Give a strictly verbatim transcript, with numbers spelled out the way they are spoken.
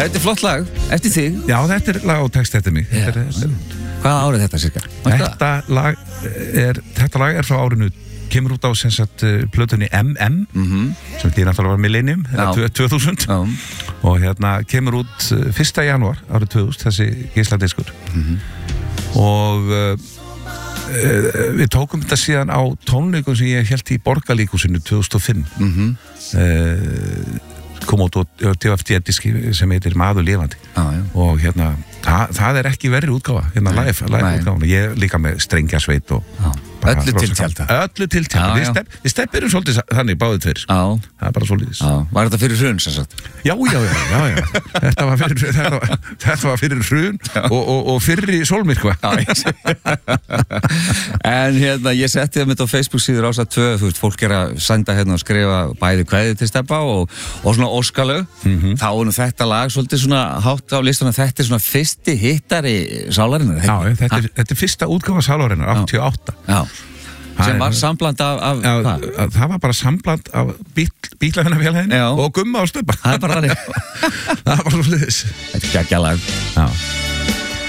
Þetta er flott lag, eftir þig. Já, þetta er lag og text eftir mig. Já. Þetta er, Hvaða árið þetta cirka? þetta lag er, þetta lag er frá árinu, kemur út á sem sagt plötunni M M, Mhm. sem því náttúrulega var Millennium, Já. eða tvö þúsund. Já. Og hérna kemur út fyrsta janúar árið tvö þúsund, þessi geisladiskur. Mhm. Og uh, við tókum þetta síðan á tónleikum sem ég held í Borgarleikhúsinu tvö þúsund og fimm. Mhm. uh, kom út á D V D-diski sem heitir Maður lifandi. Já, já. Og hérna, það, það er ekki verri útgáfa, hérna Nei, live, live nei. útgáfa. Ég líka með strengjasveit og Já. bara Öllu rosa til tjálta. gaman. Öllu til tjálta. Já, Við, já. stepp, við steppirum svolítið sa- þannig báðið tveir. Já. Það er bara svolítið. Já. Var þetta fyrir hrun, sem sagt? Já, já, já, já, já. Þetta var fyrir, þetta var, þetta var fyrir hrun og, og, og fyrir sólmyrkva. En hérna, ég setti það mitt á Facebook síður ás að tvö, þú veist, fólk er að senda hérna og skrifa bæði kveðið til Stebba og, og svona óskalög. Mhm. Þá er nú þetta lag svolítið svona hátt á listuna, þetta er svona fyrsti hittari sálarinnar. Já, þetta er, þetta er fyrsta útgáfa sálarinnar, áttatíu og átta. Já. Það Sem er- var sambland af, af Já, hvað? það var bara sambland af bíl, bílafennafélaginu Já. og gumma á Stebba. Það er bara þannig. Það var bara svolítið. Þetta er geggja lag. Já.